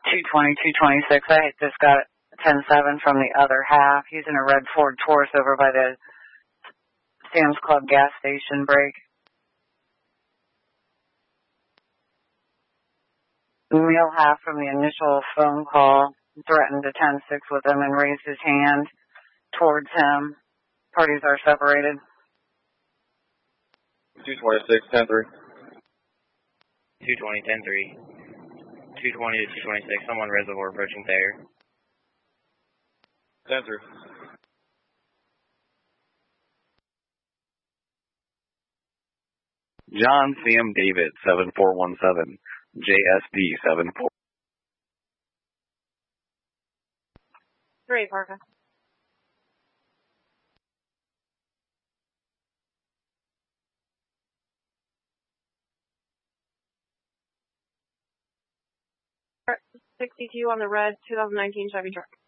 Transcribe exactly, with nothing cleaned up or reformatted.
two twenty, two twenty-six. I just got ten seven from the other half using a red Ford Taurus over by the Sam's Club gas station break. Male half from the initial phone call threatened to ten six with him and raised his hand towards him. Parties are separated. two twenty-six, ten three. two twenty, ten three. two twenty to two twenty-six, someone reservoir approaching Thayer. ten three. John Sam David, seven four one seven. J S D, seven four. Three, Parker. sixty-two on the red, two thousand nineteen Chevy truck.